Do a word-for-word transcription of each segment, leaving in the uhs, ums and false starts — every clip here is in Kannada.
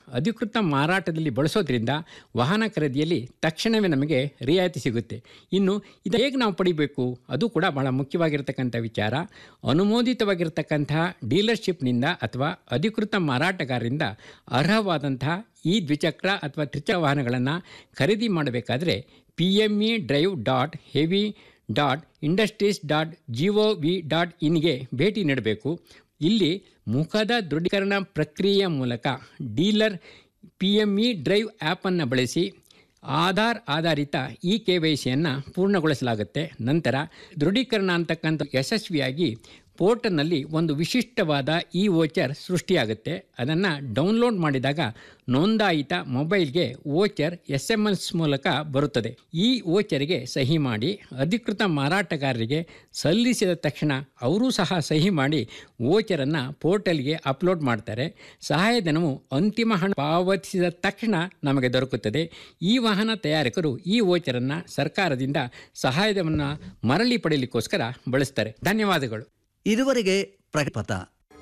ಅಧಿಕೃತ ಮಾರಾಟದಲ್ಲಿ ಬಳಸೋದ್ರಿಂದ ವಾಹನ ಖರೀದಿಯಲ್ಲಿ ತಕ್ಷಣವೇ ನಮಗೆ ರಿಯಾಯಿತಿ ಸಿಗುತ್ತೆ. ಇನ್ನು ಇದು ಹೇಗೆ ನಾವು ಪಡಿಬೇಕು, ಅದು ಕೂಡ ಬಹಳ ಮುಖ್ಯವಾಗಿರ್ತಕ್ಕಂಥ ವಿಚಾರ. ಅನುಮೋದಿತವಾಗಿರ್ತಕ್ಕಂತಹ ಡೀಲರ್ಶಿಪ್ನಿಂದ ಅಥವಾ ಅಧಿಕೃತ ಮಾರಾಟಗಾರರಿಂದ ಅರ್ಹವಾದಂತಹ ಈ ದ್ವಿಚಕ್ರ ಅಥವಾ ತ್ರಿಚಕ್ರ ವಾಹನಗಳನ್ನು ಖರೀದಿ ಮಾಡಬೇಕಾದ್ರೆ P M E drive dot heavy dot industries dot G O V dot ಇನ್ಗೆ ಭೇಟಿ ನೀಡಬೇಕು. ಇಲ್ಲಿ ಮುಖದ ದೃಢೀಕರಣ ಪ್ರಕ್ರಿಯೆಯ ಮೂಲಕ dealer P M E drive ಆ್ಯಪನ್ನು ಬಳಸಿ ಆಧಾರ್ ಆಧಾರಿತ ಇ ಕೆ ವೈ ಸಿಯನ್ನು ಪೂರ್ಣಗೊಳಿಸಲಾಗುತ್ತೆ. ನಂತರ ದೃಢೀಕರಣ ಅಂತಕ್ಕಂಥ ಯಶಸ್ವಿಯಾಗಿ ಪೋರ್ಟಲ್ನಲ್ಲಿ ಒಂದು ವಿಶಿಷ್ಟವಾದ ಇ ವೋಚರ್ ಸೃಷ್ಟಿಯಾಗುತ್ತೆ. ಅದನ್ನು ಡೌನ್ಲೋಡ್ ಮಾಡಿದಾಗ ನೋಂದಾಯಿತ ಮೊಬೈಲ್ಗೆ ವೋಚರ್ ಎಸ್ ಎಮ್ ಎಸ್ ಮೂಲಕ ಬರುತ್ತದೆ. ಈ ವೋಚರ್ಗೆ ಸಹಿ ಮಾಡಿ ಅಧಿಕೃತ ಮಾರಾಟಗಾರರಿಗೆ ಸಲ್ಲಿಸಿದ ತಕ್ಷಣ ಅವರೂ ಸಹ ಸಹಿ ಮಾಡಿ ವೋಚರನ್ನು ಪೋರ್ಟಲ್ಗೆ ಅಪ್ಲೋಡ್ ಮಾಡ್ತಾರೆ. ಸಹಾಯಧನವು ಅಂತಿಮ ಹಣ ಪಾವತಿಸಿದ ತಕ್ಷಣ ನಮಗೆ ದೊರಕುತ್ತದೆ. ಈ ವಾಹನ ತಯಾರಕರು ಈ ವೋಚರನ್ನು ಸರ್ಕಾರದಿಂದ ಸಹಾಯಧನವನ್ನು ಮರಳಿ ಪಡೆಯಲಿಕ್ಕೋಸ್ಕರ ಬಳಸ್ತಾರೆ. ಧನ್ಯವಾದಗಳು. ಇದುವರೆಗೆ ಪ್ರಗತಿಪಥ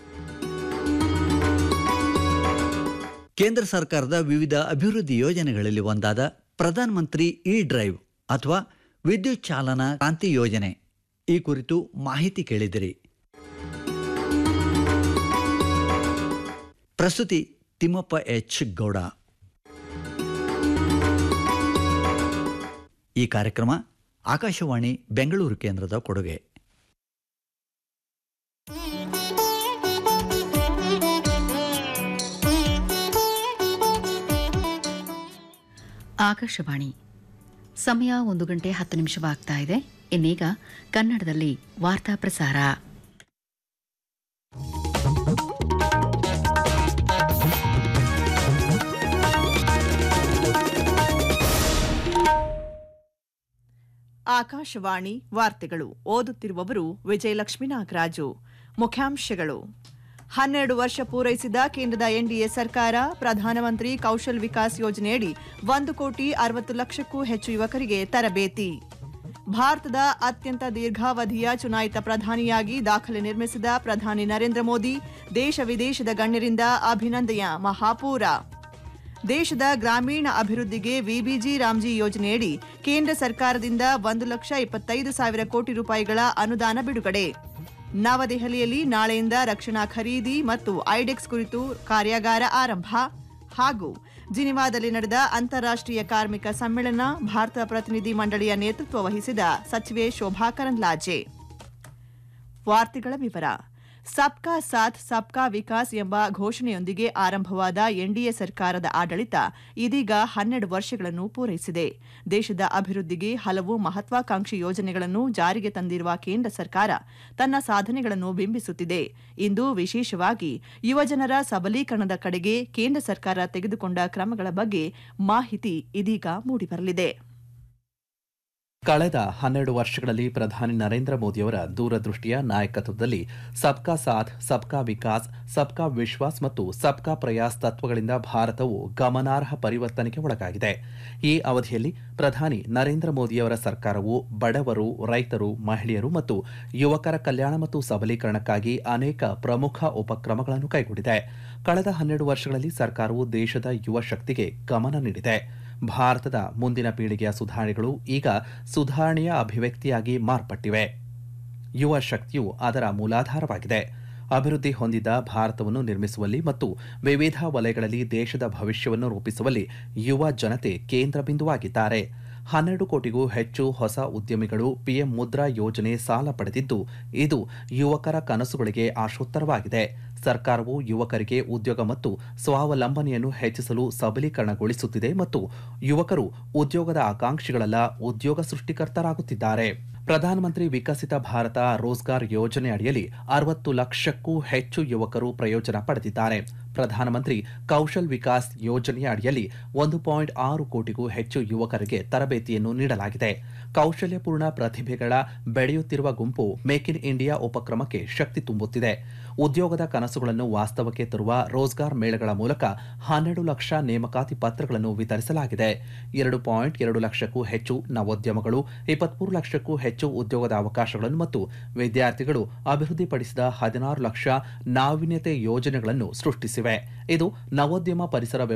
ಕೇಂದ್ರ ಸರ್ಕಾರದ ವಿವಿಧ ಅಭಿವೃದ್ಧಿ ಯೋಜನೆಗಳಲ್ಲಿ ಒಂದಾದ ಪ್ರಧಾನ ಮಂತ್ರಿ ಇ ಡ್ರೈವ್ ಅಥವಾ ವಿದ್ಯುತ್ ಚಾಲನಾ ಕ್ರಾಂತಿ ಯೋಜನೆ ಈ ಕುರಿತು ಮಾಹಿತಿ ಕೇಳಿದಿರಿ. ಪ್ರಸ್ತುತಿ ತಿಮ್ಮಪ್ಪ ಎಚ್ ಗೌಡ. ಈ ಕಾರ್ಯಕ್ರಮ ಆಕಾಶವಾಣಿ ಬೆಂಗಳೂರು ಕೇಂದ್ರದ ಕೊಡುಗೆ. ಆಕಾಶವಾಣಿ ಸಮಯ ಒಂದು ಗಂಟೆ ಹತ್ತು ನಿಮಿಷವಾಗ್ತಾ ಇದೆ. ಇನ್ನೀಗ ಕನ್ನಡದಲ್ಲಿ ವಾರ್ತಾ ಪ್ರಸಾರ. ಆಕಾಶವಾಣಿ ವಾರ್ತೆಗಳು ಓದುತ್ತಿರುವವರು ವಿಜಯಲಕ್ಷ್ಮೀ ನಾಗರಾಜು. ಮುಖ್ಯಾಂಶಗಳು: ಹನ್ನೆರಡು ವರ್ಷ ಪೂರೈಸಿದ ಕೇಂದ್ರದ ಎನ್ಡಿಎ ಸರ್ಕಾರ ಪ್ರಧಾನಮಂತ್ರಿ ಕೌಶಲ್ ವಿಕಾಸ್ ಯೋಜನೆಯಡಿ ಒಂದು ಕೋಟಿ ಅರವತ್ತು ಲಕ್ಷಕ್ಕೂ ಹೆಚ್ಚು ಯುವಕರಿಗೆ ತರಬೇತಿ. ಭಾರತದ ಅತ್ಯಂತ ದೀರ್ಘಾವಧಿಯ ಚುನಾಯಿತ ಪ್ರಧಾನಿಯಾಗಿ ದಾಖಲೆ ನಿರ್ಮಿಸಿದ ಪ್ರಧಾನಿ ನರೇಂದ್ರ ಮೋದಿ ದೇಶ ವಿದೇಶದ ಗಣ್ಯರಿಂದ ಅಭಿನಂದನೆಯ ಮಹಾಪೂರ. ದೇಶದ ಗ್ರಾಮೀಣ ಅಭಿವೃದ್ಧಿಗೆ ವಿಬಿಜಿ ರಾಮ್ಜಿ ಯೋಜನೆಯಡಿ ಕೇಂದ್ರ ಸರ್ಕಾರದಿಂದ ಒಂದು ಲಕ್ಷ ಇಪ್ಪತ್ತೈದು ಸಾವಿರ ಕೋಟಿ ರೂಪಾಯಿಗಳ ಅನುದಾನ ಬಿಡುಗಡೆ. ನವದೆಹಲಿಯಲ್ಲಿ ನಾಳೆಯಿಂದ ರಕ್ಷಣಾ ಖರೀದಿ ಮತ್ತು ಐಡೆಕ್ಸ್ ಕುರಿತು ಕಾರ್ಯಾಗಾರ ಆರಂಭ. ಹಾಗೂ ಜಿನಿವಾದಲ್ಲಿ ನಡೆದ ಅಂತಾರಾಷ್ಟ್ರೀಯ ಕಾರ್ಮಿಕ ಸಮ್ಮೇಳನ ಭಾರತ ಪ್ರತಿನಿಧಿ ಮಂಡಳಿಯ ನೇತೃತ್ವ ವಹಿಸಿದ ಸಚಿವೆ ಶೋಭಾ ಕರಂದ್ಲಾಜೆ. ವಾರ್ತೆಗಳ ವಿವರ. ಸಬ್ಕಾ ಸಾಥ್ ಸಬ್ಕಾ ವಿಕಾಸ್ ಎಂಬ ಘೋಷಣೆಯೊಂದಿಗೆ ಆರಂಭವಾದ ಎನ್ಡಿಎ ಸರ್ಕಾರದ ಆಡಳಿತ ಇದೀಗ ಹನ್ನೆರಡು ವರ್ಷಗಳನ್ನು ಪೂರೈಸಿದೆ. ದೇಶದ ಅಭಿವೃದ್ಧಿಗೆ ಹಲವು ಮಹತ್ವಾಕಾಂಕ್ಷಿ ಯೋಜನೆಗಳನ್ನು ಜಾರಿಗೆ ತಂದಿರುವ ಕೇಂದ್ರ ಸರ್ಕಾರ ತನ್ನ ಸಾಧನೆಗಳನ್ನು ಬಿಂಬಿಸುತ್ತಿದೆ. ಇಂದು ವಿಶೇಷವಾಗಿ ಯುವಜನರ ಸಬಲೀಕರಣದ ಕಡೆಗೆ ಕೇಂದ್ರ ಸರ್ಕಾರ ತೆಗೆದುಕೊಂಡ ಕ್ರಮಗಳ ಬಗ್ಗೆ ಮಾಹಿತಿ ಇದೀಗ ಮೂಡಿಬರಲಿದೆ. ಕಳೆದ ಹನ್ನೆರಡು ವರ್ಷಗಳಲ್ಲಿ ಪ್ರಧಾನಿ ನರೇಂದ್ರ ಮೋದಿಯವರ ದೂರದೃಷ್ಟಿಯ ನಾಯಕತ್ವದಲ್ಲಿ ಸಬ್ಕಾ ಸಾಥ್ ಸಬ್ಕಾ ವಿಕಾಸ್ ಸಬ್ಕಾ ವಿಶ್ವಾಸ್ ಮತ್ತು ಸಬ್ಕಾ ಪ್ರಯಾಸ್ ತತ್ವಗಳಿಂದ ಭಾರತವು ಗಮನಾರ್ಹ ಪರಿವರ್ತನೆಗೆ ಒಳಗಾಗಿದೆ. ಈ ಅವಧಿಯಲ್ಲಿ ಪ್ರಧಾನಿ ನರೇಂದ್ರ ಮೋದಿಯವರ ಸರ್ಕಾರವು ಬಡವರು, ರೈತರು, ಮಹಿಳೆಯರು ಮತ್ತು ಯುವಕರ ಕಲ್ಯಾಣ ಮತ್ತು ಸಬಲೀಕರಣಕ್ಕಾಗಿ ಅನೇಕ ಪ್ರಮುಖ ಉಪಕ್ರಮಗಳನ್ನು ಕೈಗೊಂಡಿದೆ. ಕಳೆದ ಹನ್ನೆರಡು ವರ್ಷಗಳಲ್ಲಿ ಸರ್ಕಾರವು ದೇಶದ ಯುವ ಶಕ್ತಿಗೆ ಗಮನ ನೀಡಿದೆ. ಭಾರತದ ಮುಂದಿನ ಪೀಳಿಗೆಯ ಸುಧಾರಣೆಗಳು ಈಗ ಸುಧಾರಣೆಯ ಅಭಿವ್ಯಕ್ತಿಯಾಗಿ ಮಾರ್ಪಟ್ಟಿವೆ. ಯುವ ಶಕ್ತಿಯು ಅದರ ಮೂಲಾಧಾರವಾಗಿದೆ. ಅಭಿವೃದ್ಧಿ ಹೊಂದಿದ ಭಾರತವನ್ನು ನಿರ್ಮಿಸುವಲ್ಲಿ ಮತ್ತು ವಿವಿಧ ವಲಯಗಳಲ್ಲಿ ದೇಶದ ಭವಿಷ್ಯವನ್ನು ರೂಪಿಸುವಲ್ಲಿ ಯುವ ಜನತೆ ಕೇಂದ್ರ ಬಿಂದುವಾಗಿದ್ದಾರೆ. ಹನ್ನೆರಡು ಕೋಟಿಗೂ ಹೆಚ್ಚು ಹೊಸ ಉದ್ಯಮಿಗಳು ಪಿಎಂ ಮುದ್ರಾ ಯೋಜನೆ ಸಾಲ ಪಡೆದಿದ್ದು, ಇದು ಯುವಕರ ಕನಸುಗಳಿಗೆ ಆಶೋತ್ತರವಾಗಿದೆ. ಸರ್ಕಾರವು ಯುವಕರಿಗೆ ಉದ್ಯೋಗ ಮತ್ತು ಸ್ವಾವಲಂಬನೆಯನ್ನು ಹೆಚ್ಚಿಸಲು ಸಬಲೀಕರಣಗೊಳಿಸುತ್ತಿದೆ ಮತ್ತು ಯುವಕರು ಉದ್ಯೋಗದ ಆಕಾಂಕ್ಷಿಗಳಲ್ಲ, ಉದ್ಯೋಗ ಸೃಷ್ಟಿಕರ್ತರಾಗುತ್ತಿದ್ದಾರೆ. ಪ್ರಧಾನಮಂತ್ರಿ ವಿಕಸಿತ ಭಾರತ ರೋಜ್ಗಾರ್ ಯೋಜನೆ ಅಡಿಯಲ್ಲಿ ಅರವತ್ತು ಲಕ್ಷಕ್ಕೂ ಹೆಚ್ಚು ಯುವಕರು ಪ್ರಯೋಜನ ಪಡೆದಿದ್ದಾರೆ. ಪ್ರಧಾನಮಂತ್ರಿ ಕೌಶಲ್ ವಿಕಾಸ್ ಯೋಜನೆಯ ಅಡಿಯಲ್ಲಿ ಒಂದು ಪಾಯಿಂಟ್ ಆರು ಕೋಟಿಗೂ ಹೆಚ್ಚು ಯುವಕರಿಗೆ ತರಬೇತಿಯನ್ನು ನೀಡಲಾಗಿದೆ. ಕೌಶಲ್ಯಪೂರ್ಣ ಪ್ರತಿಭೆಗಳ ಬೆಳೆಯುತ್ತಿರುವ ಗುಂಪು ಮೇಕ್ ಇನ್ ಇಂಡಿಯಾ ಉಪಕ್ರಮಕ್ಕೆ ಶಕ್ತಿ ತುಂಬುತ್ತಿದೆ. ಉದ್ಯೋಗದ ಕನಸುಗಳನ್ನು ವಾಸ್ತವಕ್ಕೆ ತರುವ ರೋಜ್ಗಾರ್ ಮೇಳಗಳ ಮೂಲಕ ಹನ್ನೆರಡು ಲಕ್ಷ ನೇಮಕಾತಿ ಪತ್ರಗಳನ್ನು ವಿತರಿಸಲಾಗಿದೆ. ಎರಡು ಪಾಯಿಂಟ್ ಎರಡು ಲಕ್ಷಕ್ಕೂ ಹೆಚ್ಚು ನವೋದ್ಯಮಗಳು, ಇಪ್ಪತ್ಮೂರು ಲಕ್ಷಕ್ಕೂ ಹೆಚ್ಚು ಉದ್ಯೋಗದ ಅವಕಾಶಗಳನ್ನು ಮತ್ತು ವಿದ್ಯಾರ್ಥಿಗಳು ಅಭಿವೃದ್ಧಿಪಡಿಸಿದ ಹದಿನಾರು ಲಕ್ಷ ನಾವೀನ್ಯತೆ ಯೋಜನೆಗಳನ್ನು ಸೃಷ್ಟಿಸಿವೆ. ಇದು ನವೋದ್ಯಮ ಪರಿಸರ